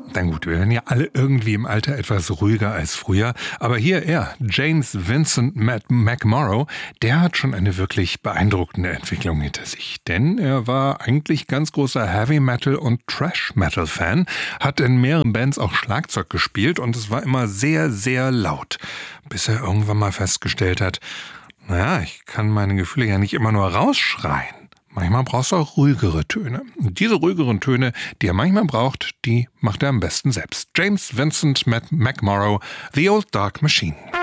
Na gut, wir werden ja alle irgendwie im Alter etwas ruhiger als früher. Aber hier er, James Vincent McMorrow, der hat schon eine wirklich beeindruckende Entwicklung hinter sich. Denn er war eigentlich ganz großer Heavy Metal und Thrash Metal Fan, hat in mehreren Bands auch Schlagzeug gespielt und es war immer sehr, sehr laut. Bis er irgendwann mal festgestellt hat, naja, ich kann meine Gefühle ja nicht immer nur rausschreien. Manchmal brauchst du auch ruhigere Töne. Und diese ruhigeren Töne, die er manchmal braucht, die macht er am besten selbst. James Vincent McMorrow, The Old Dark Machine.